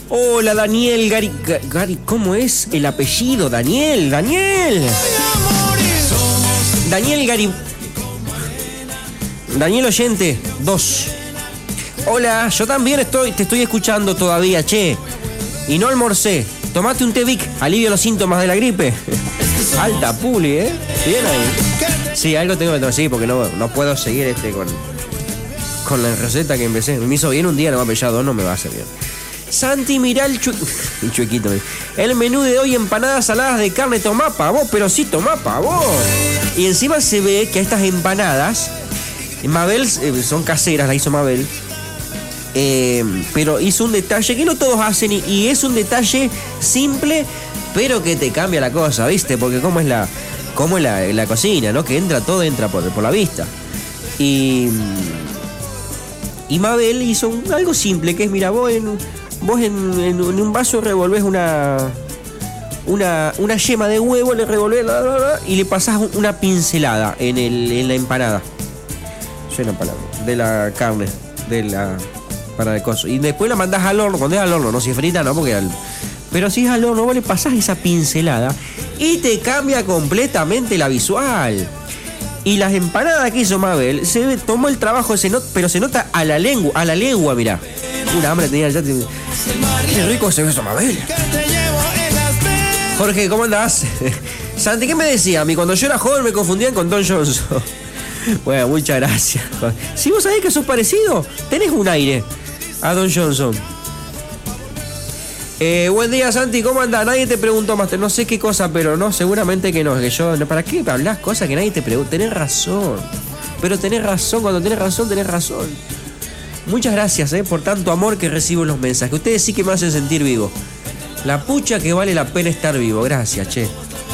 Hola, Daniel Gari, ¿cómo es el apellido? Daniel. Daniel Gari. Daniel Oyente 2. Hola, yo también te estoy escuchando todavía, che. Y no almorcé. Tomate un té Vic, alivia los síntomas de la gripe. Alta puli, ¿eh? Bien ahí. Sí, algo tengo que tomar, sí, porque no puedo seguir con la receta que empecé. Me hizo bien un día, no va a pellar dos, no me va a hacer bien. Santi, mirá el chuequito. El menú de hoy, empanadas saladas de carne, tomá pavó, pero sí tomá pavó. Y encima se ve que a estas empanadas, Mabel, son caseras, la hizo Mabel. Pero hizo un detalle que no todos hacen y es un detalle simple, pero que te cambia la cosa, ¿viste? Porque como es la cocina, ¿no? Que todo entra por la vista. Y Mabel hizo algo simple, que es, mira, vos en un vaso revolvés una yema de huevo, le revolvés y le pasás una pincelada en la empanada. De la carne, para el coso. Y después la mandás al horno. Cuando es al horno, no si es frita, no, pero si es al horno, vos le pasás esa pincelada y te cambia completamente la visual. Y las empanadas que hizo Mabel, tomó el trabajo, pero se nota a la legua, mirá. Una hambre tenía ya. Qué rico se ve eso, Mabel. Jorge, ¿cómo andás? Santi, ¿qué me decía? A mí cuando yo era joven me confundían con Don Johnson. Bueno, muchas gracias. Si vos sabés que sos parecido, tenés un aire a Don Johnson. Buen día, Santi, ¿cómo andás? Nadie te preguntó más, no sé qué cosa, pero no, seguramente que no. Que yo, ¿para qué hablás cosas que nadie te pregunta? Tenés razón. Pero tenés razón, cuando tenés razón, tenés razón. Muchas gracias, por tanto amor que recibo en los mensajes. Ustedes sí que me hacen sentir vivo. La pucha que vale la pena estar vivo. Gracias, che.